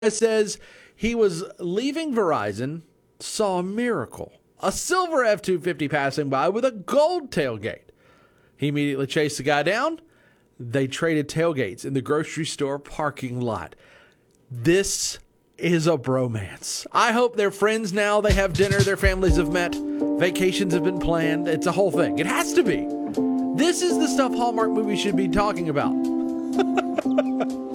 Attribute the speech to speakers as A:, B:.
A: says he was leaving Verizon, saw a miracle. A silver F-250 passing by with a gold tailgate. He immediately chased the guy down. They traded tailgates in the grocery store parking lot. This is a bromance. I hope they're friends now. They have dinner. Their families have met. Vacations have been planned. It's a whole thing. It has to be. This is the stuff Hallmark movies should be talking about.